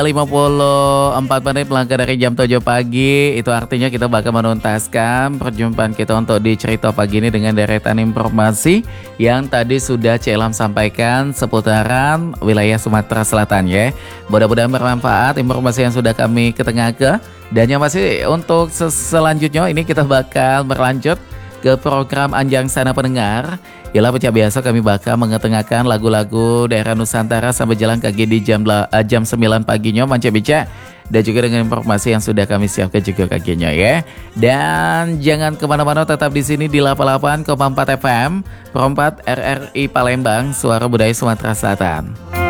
54 menit melangkah dari jam 7 pagi. Itu artinya kita bakal menuntaskan perjumpaan kita untuk di cerita pagi ini dengan deretan informasi yang tadi sudah Celam sampaikan seputaran wilayah Sumatera Selatan ya. Mudah-mudahan bermanfaat informasi yang sudah kami ketengahkan. Dan yang masih untuk selanjutnya ini kita bakal berlanjut ke program Anjang Sana Pendengar. Yalah pecah biasa kami bakal mengetengahkan lagu-lagu daerah Nusantara sampai jalan kaki di jam 9 paginya manca bica. Dan juga dengan informasi yang sudah kami siapkan juga kakinya ya. Dan jangan kemana-mana, tetap di sini di 88,4 FM Perempat RRI Palembang, Suara Budaya Sumatera Selatan.